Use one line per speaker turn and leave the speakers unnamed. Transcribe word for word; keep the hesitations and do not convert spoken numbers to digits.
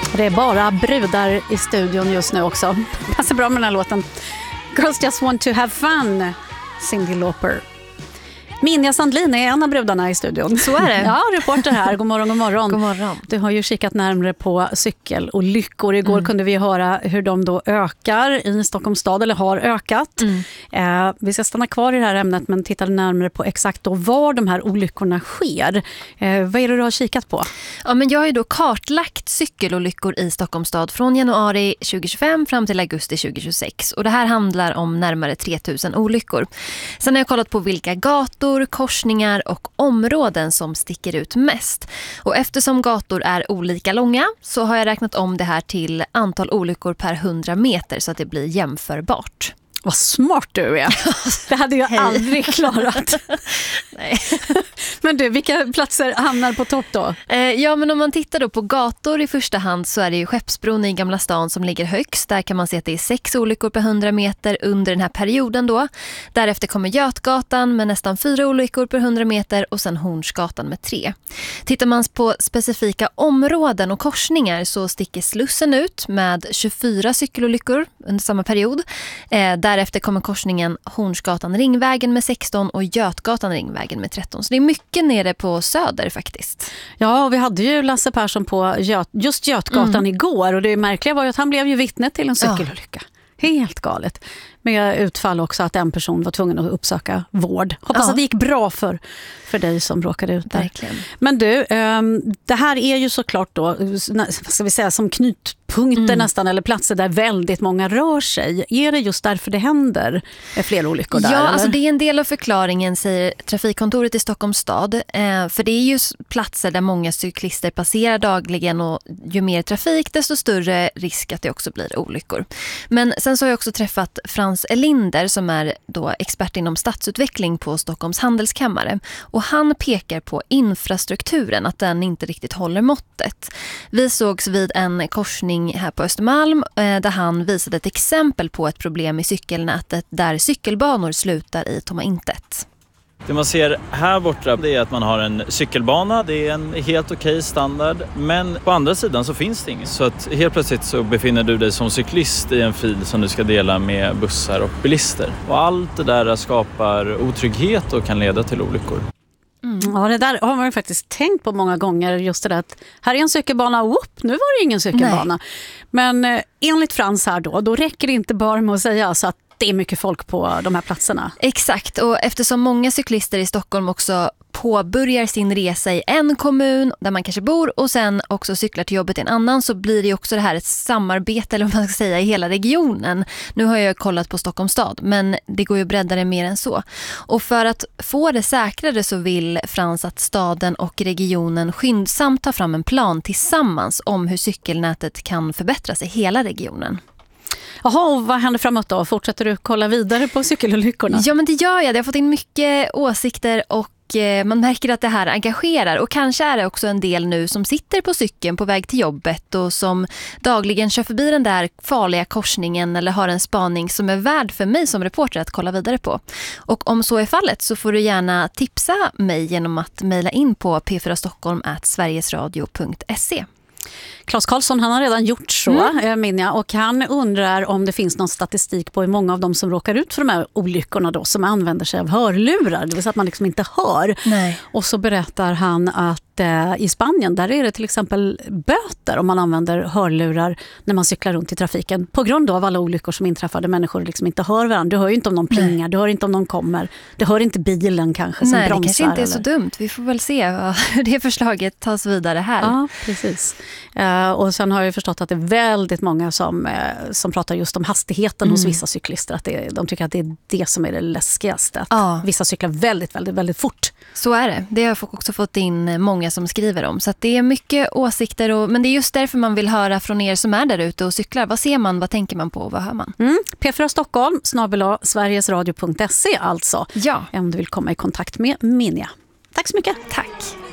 Det är bara brudar i studion just nu också. Passar bra med den här låten. Girls just want to have fun, Cyndi Lauper. Minja Sandlin är en av brudarna i studion.
Så är det.
Ja, reporter här. God morgon, god morgon.
God morgon.
Du har ju kikat närmare på cykelolyckor. Igår mm. kunde vi höra hur de då ökar i Stockholms stad, eller har ökat. Mm. Eh, vi ska stanna kvar i det här ämnet, men titta närmare på exakt då var de här olyckorna sker. Eh, vad är det du har kikat på?
Ja, men jag har ju då kartlagt cykelolyckor i Stockholms stad från januari tjugohundratjugofem fram till augusti tjugohundratjugosex. Och det här handlar om närmare tre tusen olyckor. Sen har jag kollat på vilka gator, korsningar och områden som sticker ut mest. Och eftersom gator är olika långa så har jag räknat om det här till antal olyckor per hundra meter så att det blir jämförbart.
Vad smart du är. Det hade jag Hej. aldrig klarat.
Nej.
Men du, vilka platser hamnar på topp då?
Eh, ja, men om man tittar då på gator i första hand så är det ju Skeppsbron i Gamla stan som ligger högst. Där kan man se att det är sex olyckor per hundra meter under den här perioden då. Därefter kommer Götgatan med nästan fyra olyckor per hundra meter och sen Hornsgatan med tre. Tittar man på specifika områden och korsningar så sticker Slussen ut med tjugofyra cykelolyckor under samma period. Eh, Därefter kommer korsningen Hornsgatan Ringvägen med sexton och Götgatan Ringvägen med tretton. Så det är mycket nere på söder faktiskt.
Ja, och vi hade ju Lasse Persson på Göt, just Götgatan mm. igår. Och det märkliga var ju att han blev ju vittne till en cykelolycka. Ja. Helt galet. Med utfall också att en person var tvungen att uppsöka vård. Hoppas ja. att det gick bra för, för dig som råkade ut där.
Verkligen.
Men du, det här är ju såklart då, vad ska vi säga, som knutpunkter mm. nästan, eller platser där väldigt många rör sig. Är det just därför det händer fler olyckor där?
Ja,
eller?
Alltså det är en del av förklaringen, säger trafikkontoret i Stockholms stad. Eh, för det är ju platser där många cyklister passerar dagligen och ju mer trafik desto större risk att det också blir olyckor. Men sen så har jag också träffat Frans Elinder som är då expert inom stadsutveckling på Stockholms handelskammare. Och han pekar på infrastrukturen, att den inte riktigt håller måttet. Vi sågs vid en korsning här på Östermalm eh, där han visade ett exempel på ett problem i cykelnätet där cykelbanor slutar i tomma intet.
Det man ser här borta det är att man har en cykelbana, det är en helt okej standard, men på andra sidan så finns det inget. Så att helt plötsligt så befinner du dig som cyklist i en fil som du ska dela med bussar och bilister. Och allt det där skapar otrygghet och kan leda till olyckor.
Mm. Ja, det där har man ju faktiskt tänkt på många gånger, just det där att här är en cykelbana, whoop, nu var det ingen cykelbana. Nej. Men eh, enligt Frans här då, då räcker det inte bara med att säga så att det är mycket folk på de här platserna.
Exakt, och eftersom många cyklister i Stockholm också påbörjar sin resa i en kommun där man kanske bor och sen också cyklar till jobbet i en annan, så blir det också det här ett samarbete, eller vad man ska säga, i hela regionen. Nu har jag kollat på Stockholms stad, men det går ju att bredda det mer än så. Och för att få det säkrare så vill Frans att staden och regionen skyndsamt ta fram en plan tillsammans om hur cykelnätet kan förbättras i hela regionen.
Jaha, och vad händer framåt då? Fortsätter du kolla vidare på cykelolyckorna?
Ja, men det gör jag. Jag har fått in mycket åsikter och man märker att det här engagerar. Och kanske är det också en del nu som sitter på cykeln på väg till jobbet och som dagligen kör förbi den där farliga korsningen eller har en spaning som är värd för mig som reporter att kolla vidare på. Och om så är fallet så får du gärna tipsa mig genom att mejla in på p fyra stockholm at sverigesradio punkt se.
Claes Karlsson, han har redan gjort så, mm. Minja, och han undrar om det finns någon statistik på hur många av dem som råkar ut för de här olyckorna då, som använder sig av hörlurar, det vill säga att man liksom inte hör.
Nej.
Och så berättar han att eh, i Spanien, där är det till exempel böter om man använder hörlurar när man cyklar runt i trafiken, på grund av alla olyckor som inträffar där människor liksom inte hör varandra. Du hör ju inte om någon plingar, Nej. du hör inte om någon kommer, du hör inte bilen kanske som
Nej,
bromsar.
Nej, det kanske inte är
eller...
så dumt. Vi får väl se hur det förslaget tas vidare här.
Ja, precis. Uh, och sen har jag förstått att det är väldigt många som, uh, som pratar just om hastigheten mm. hos vissa cyklister. Att det, de tycker att det är det som är det läskigaste. Att
ja.
vissa cyklar väldigt, väldigt, väldigt fort.
Så är det. Det har jag också fått in många som skriver om. Så att det är mycket åsikter. Och, men det är just därför man vill höra från er som är där ute och cyklar. Vad ser man, vad tänker man på och vad hör man?
Mm. P fyra Stockholm, snabel-a sverigesradio punkt se alltså.
Ja.
Om du vill komma i kontakt med Minja. Tack så mycket.
Tack.